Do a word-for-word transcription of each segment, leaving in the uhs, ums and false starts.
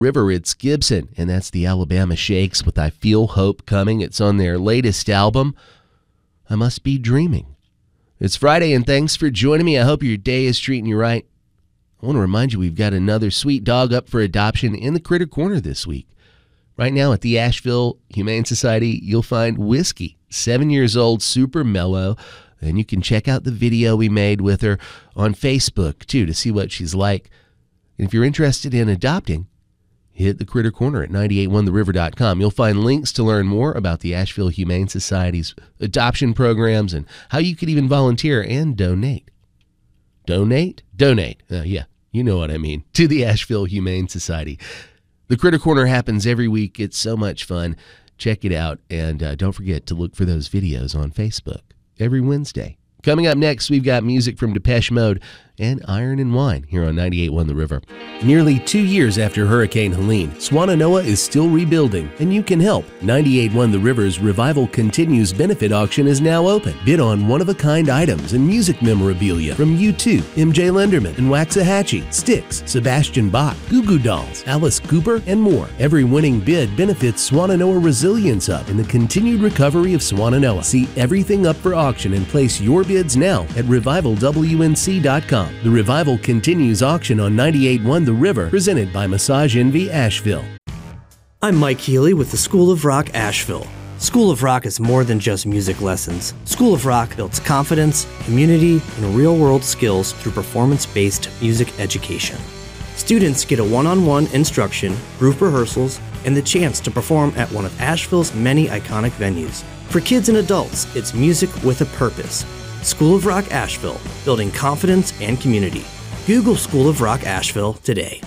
River, it's Gibson, and that's the Alabama Shakes with I Feel Hope Coming. It's on their latest album, I Must Be Dreaming. It's Friday, and thanks for joining me. I hope your day is treating you right. I want to remind you we've got another sweet dog up for adoption in the Critter Corner this week. Right now at the Asheville Humane Society, you'll find Whiskey, seven years old, super mellow, and you can check out the video we made with her on Facebook, too, to see what she's like. And if you're interested in adopting, hit the Critter Corner at nine eight one the river dot com. You'll find links to learn more about the Asheville Humane Society's adoption programs and how you could even volunteer and donate. Donate? Donate. Uh, yeah, you know what I mean. To the Asheville Humane Society. The Critter Corner happens every week. It's so much fun. Check it out. And uh, don't forget to look for those videos on Facebook every Wednesday. Coming up next, we've got music from Depeche Mode and Iron and Wine here on ninety-eight point one The River. Nearly two years after Hurricane Helene, Swannanoa is still rebuilding, and you can help. ninety-eight point one The River's Revival Continues benefit auction is now open. Bid on one-of-a-kind items and music memorabilia from U two, M J Lenderman and Waxahachie, Styx, Sebastian Bach, Goo Goo Dolls, Alice Cooper, and more. Every winning bid benefits Swannanoa Resilience Hub and the continued recovery of Swannanoa. See everything up for auction and place your bids now at revival w n c dot com. The Revival Continues auction on ninety-eight point one The River, presented by Massage Envy Asheville. I'm Mike Healy with the School of Rock Asheville. School of Rock is more than just music lessons. School of Rock builds confidence, community, and real-world skills through performance-based music education. Students get a one-on-one instruction, group rehearsals, and the chance to perform at one of Asheville's many iconic venues. For kids and adults, it's music with a purpose. School of Rock Asheville, building confidence and community. Google School of Rock Asheville today.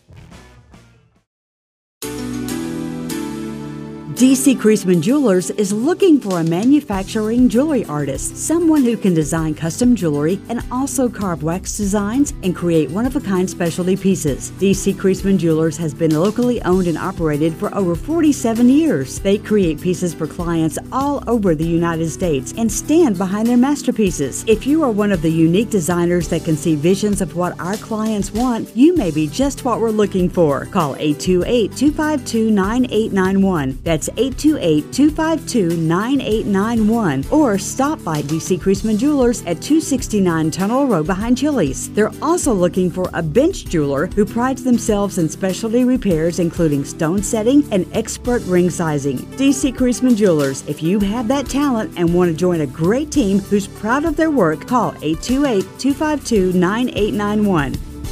D C Creasman Jewelers is looking for a manufacturing jewelry artist, someone who can design custom jewelry and also carve wax designs and create one-of-a-kind specialty pieces. D C Creasman Jewelers has been locally owned and operated for over forty-seven years. They create pieces for clients all over the United States and stand behind their masterpieces. If you are one of the unique designers that can see visions of what our clients want, you may be just what we're looking for. Call eight two eight, two five two, nine eight nine one. That's eight two eight, two five two, nine eight nine one, or stop by D C Creasman Jewelers at two sixty-nine Tunnel Road behind Chili's. They're also looking for a bench jeweler who prides themselves in specialty repairs including stone setting and expert ring sizing. D C Creasman Jewelers, if you have that talent and want to join a great team who's proud of their work, call eight two eight, two five two, nine eight nine one.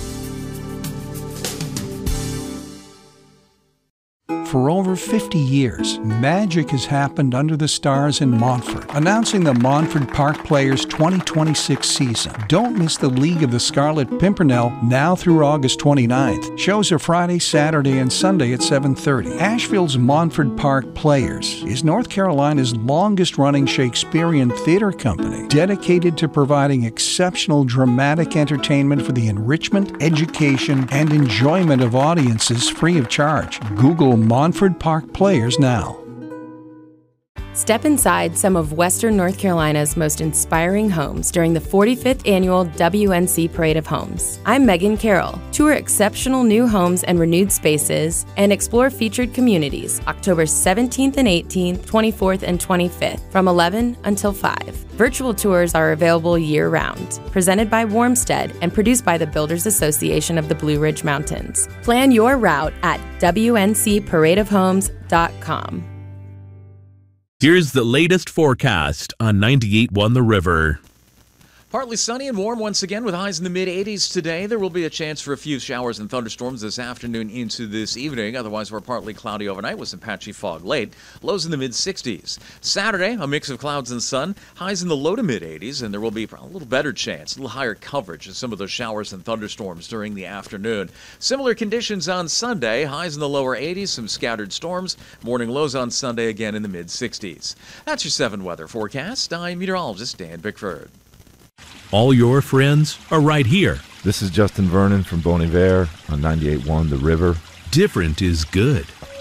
For over fifty years, magic has happened under the stars in Montfort. Announcing the Montfort Park Players twenty twenty-six season. Don't miss the League of the Scarlet Pimpernel now through August twenty-ninth. Shows are Friday, Saturday, and Sunday at seven thirty. Asheville's Montfort Park Players is North Carolina's longest-running Shakespearean theater company, dedicated to providing exceptional dramatic entertainment for the enrichment, education, and enjoyment of audiences free of charge. Google Montfort Park Players now. Step inside some of Western North Carolina's most inspiring homes during the forty-fifth Annual W N C Parade of Homes. I'm Megan Carroll. Tour exceptional new homes and renewed spaces and explore featured communities October seventeenth and eighteenth, twenty-fourth and twenty-fifth from eleven until five. Virtual tours are available year-round. Presented by Warmstead and produced by the Builders Association of the Blue Ridge Mountains. Plan your route at W N C parade of homes dot com. Here's the latest forecast on ninety-eight point one The River. Partly sunny and warm once again with highs in the mid eighties today. There will be a chance for a few showers and thunderstorms this afternoon into this evening. Otherwise, we're partly cloudy overnight with some patchy fog late. Lows in the mid sixties. Saturday, a mix of clouds and sun. Highs in the low to mid eighties, and there will be a little better chance, a little higher coverage of some of those showers and thunderstorms during the afternoon. Similar conditions on Sunday. Highs in the lower eighties, some scattered storms. Morning lows on Sunday again in the mid sixties. That's your seven weather forecast. I'm meteorologist Dan Bickford. All your friends are right here. This is Justin Vernon from Bon Iver on ninety-eight point one The River. Different is good.